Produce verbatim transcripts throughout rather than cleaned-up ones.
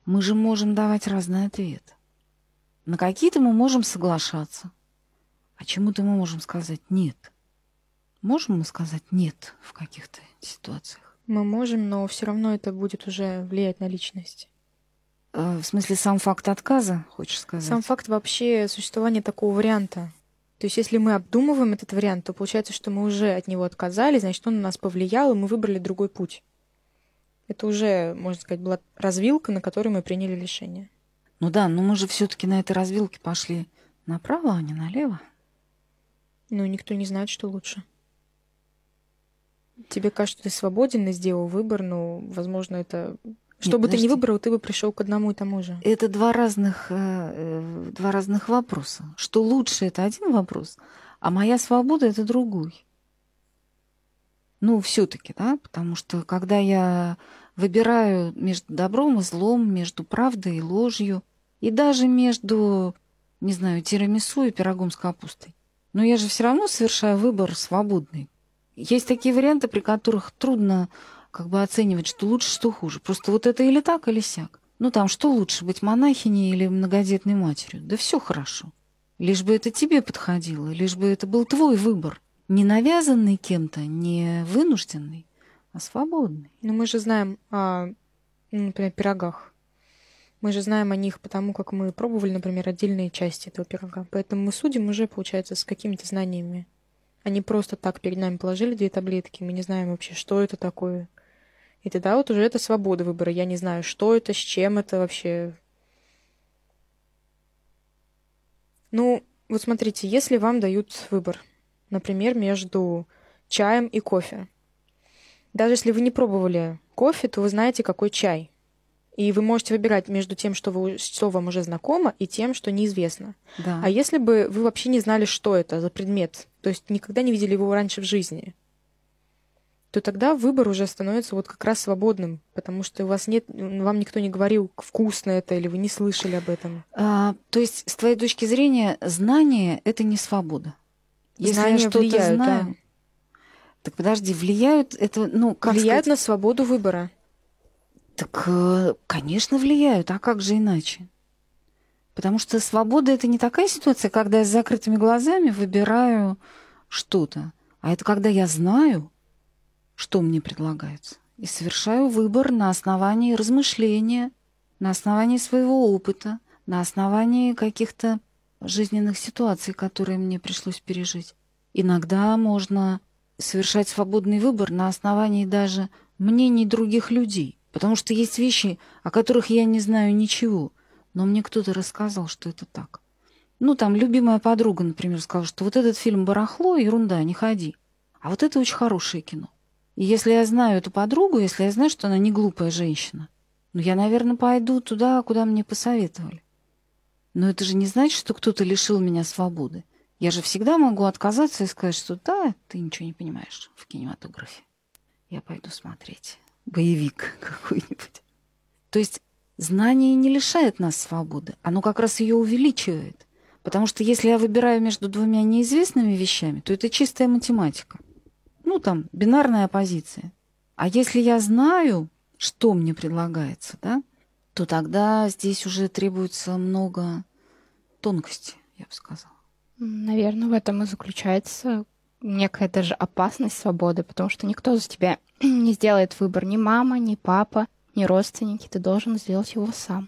мы же можем давать разный ответ. На какие-то мы можем соглашаться, а чему-то мы можем сказать «нет». Можем мы сказать «нет» в каких-то ситуациях? Мы можем, но все равно это будет уже влиять на личность. Э, В смысле, сам факт отказа, хочешь сказать? Сам факт вообще существования такого варианта. То есть если мы обдумываем этот вариант, то получается, что мы уже от него отказались, значит, он на нас повлиял, и мы выбрали другой путь. Это уже, можно сказать, была развилка, на которой мы приняли решение. Ну да, но мы же все-таки на этой развилке пошли направо, а не налево. Ну, никто не знает, что лучше. Тебе кажется, что ты свободен и сделал выбор, но, возможно, это... Что бы ты ни подожди. выбрал, ты бы пришел к одному и тому же. Это два разных, э, э, два разных вопроса. Что лучше, это один вопрос, а моя свобода — это другой. Ну, все-таки, да, потому что когда я выбираю между добром и злом, между правдой и ложью, и даже между, не знаю, тирамису и пирогом с капустой, но я же все равно совершаю выбор свободный. Есть такие варианты, при которых трудно как бы оценивать, что лучше, что хуже. Просто вот это или так, или сяк. Ну там, что лучше, быть монахиней или многодетной матерью? Да все хорошо. Лишь бы это тебе подходило, лишь бы это был твой выбор. Не навязанный кем-то, не вынужденный, а свободный. Но мы же знаем о, ну, например, пирогах. Мы же знаем о них потому, как мы пробовали, например, отдельные части этого пирога. Поэтому мы судим уже, получается, с какими-то знаниями. Они просто так перед нами положили две таблетки, мы не знаем вообще, что это такое. И тогда вот уже это свобода выбора. Я не знаю, что это, с чем это вообще. Ну, вот смотрите, если вам дают выбор, например, между чаем и кофе. Даже если вы не пробовали кофе, то вы знаете, какой чай. И вы можете выбирать между тем, что, вы, что вам уже знакомо, и тем, что неизвестно. Да. А если бы вы вообще не знали, что это за предмет, то есть никогда не видели его раньше в жизни, то тогда выбор уже становится вот как раз свободным, потому что у вас нет, вам никто не говорил, вкусно это, или вы не слышали об этом. А, то есть, с твоей точки зрения, знание — это не свобода. Если Знания я что-то влияют, знаю, да. так подожди, влияют это, ну, как Влияют сказать? на свободу выбора. Так, э, конечно, влияют, а как же иначе? Потому что свобода — это не такая ситуация, когда я с закрытыми глазами выбираю что-то, а это когда я знаю, что мне предлагается, и совершаю выбор на основании размышления, на основании своего опыта, на основании каких-то жизненных ситуаций, которые мне пришлось пережить. Иногда можно совершать свободный выбор на основании даже мнений других людей, потому что есть вещи, о которых я не знаю ничего, но мне кто-то рассказал, что это так. Ну, там, любимая подруга, например, сказала, что вот этот фильм «Барахло», ерунда, не ходи. А вот это очень хорошее кино. И если я знаю эту подругу, если я знаю, что она не глупая женщина, ну, я, наверное, пойду туда, куда мне посоветовали. Но это же не значит, что кто-то лишил меня свободы. Я же всегда могу отказаться и сказать, что да, ты ничего не понимаешь в кинематографе. Я пойду смотреть боевик какой-нибудь. То есть знание не лишает нас свободы, оно как раз ее увеличивает. Потому что если я выбираю между двумя неизвестными вещами, то это чистая математика. Ну, там, бинарная оппозиция. А если я знаю, что мне предлагается, да, то тогда здесь уже требуется много тонкости, я бы сказала. Наверное, в этом и заключается некая даже опасность свободы, потому что никто за тебя не сделает выбор. Ни мама, ни папа, ни родственники. Ты должен сделать его сам.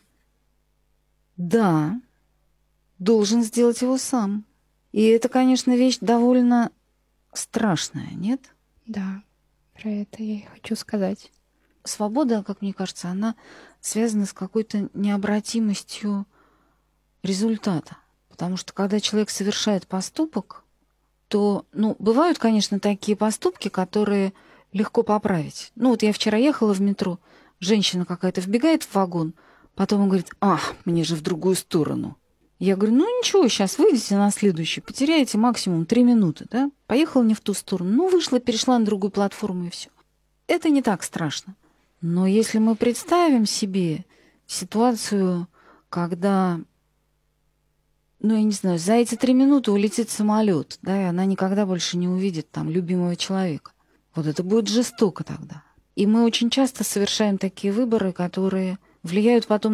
Да, должен сделать его сам. И это, конечно, вещь довольно страшная, нет? Да, про это я и хочу сказать. Свобода, как мне кажется, она связана с какой-то необратимостью результата. Потому что когда человек совершает поступок, то, ну, бывают, конечно, такие поступки, которые легко поправить. Ну, вот я вчера ехала в метро, женщина какая-то вбегает в вагон, потом он говорит: «А, мне же в другую сторону». Я говорю: ну ничего, сейчас выйдете на следующий, потеряете максимум три минуты, да? Поехала не в ту сторону, ну, вышла, перешла на другую платформу и все. Это не так страшно. Но если мы представим себе ситуацию, когда, ну, я не знаю, за эти три минуты улетит самолет, да, и она никогда больше не увидит там любимого человека, вот это будет жестоко тогда. И мы очень часто совершаем такие выборы, которые влияют потом